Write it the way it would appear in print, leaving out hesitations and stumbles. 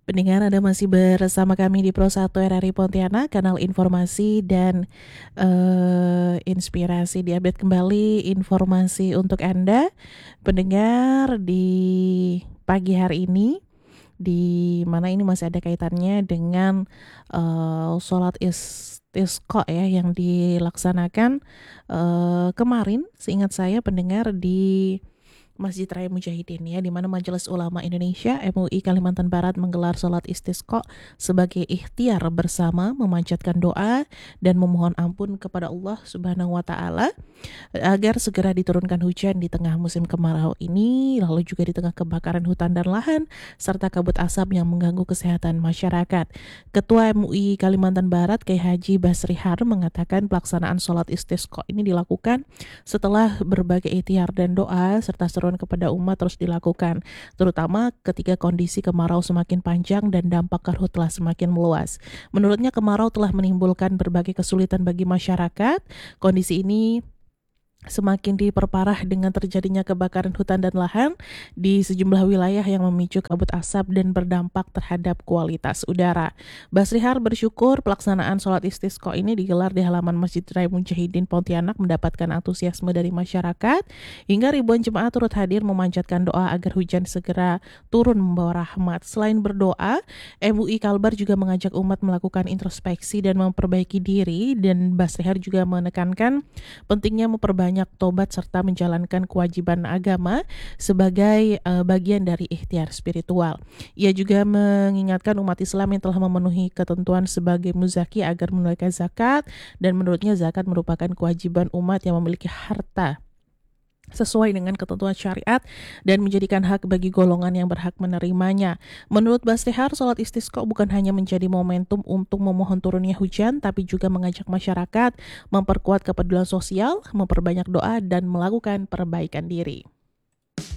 Pendengar, Anda masih bersama kami di Pro 1 RRI Pontianak, kanal informasi dan inspirasi. Diupdate kembali informasi untuk Anda, pendengar, di pagi hari ini, di mana ini masih ada kaitannya dengan sholat istisqa ya yang dilaksanakan kemarin, seingat saya pendengar, di Masjid Raya Mujahidin ya, di mana Majelis Ulama Indonesia MUI Kalimantan Barat menggelar sholat istisqa sebagai ikhtiar bersama memanjatkan doa dan memohon ampun kepada Allah Subhanahu wa taala agar segera diturunkan hujan di tengah musim kemarau ini, lalu juga di tengah kebakaran hutan dan lahan serta kabut asap yang mengganggu kesehatan masyarakat. Ketua MUI Kalimantan Barat Kiai Haji Basri Har mengatakan pelaksanaan sholat istisqa ini dilakukan setelah berbagai ikhtiar dan doa serta seruan kepada umat terus dilakukan, terutama ketika kondisi kemarau semakin panjang dan dampak karhut telah semakin meluas. Menurutnya, kemarau telah menimbulkan berbagai kesulitan bagi masyarakat. Kondisi ini semakin diperparah dengan terjadinya kebakaran hutan dan lahan di sejumlah wilayah yang memicu kabut asap dan berdampak terhadap kualitas udara. Basri Har bersyukur pelaksanaan sholat istisqa ini digelar di halaman Masjid Raya Mujahidin Pontianak mendapatkan antusiasme dari masyarakat, hingga ribuan jemaah turut hadir memanjatkan doa agar hujan segera turun membawa rahmat. Selain berdoa, MUI Kalbar juga mengajak umat melakukan introspeksi dan memperbaiki diri, dan Basri Har juga menekankan pentingnya memperbanyak tobat serta menjalankan kewajiban agama sebagai bagian dari ikhtiar spiritual. Ia juga mengingatkan umat Islam yang telah memenuhi ketentuan sebagai muzaki agar menunaikan zakat, dan menurutnya zakat merupakan kewajiban umat yang memiliki harta sesuai dengan ketentuan syariat dan menjadikan hak bagi golongan yang berhak menerimanya. Menurut Basri Har, sholat istisqa bukan hanya menjadi momentum untuk memohon turunnya hujan, tapi juga mengajak masyarakat memperkuat kepedulian sosial, memperbanyak doa, dan melakukan perbaikan diri.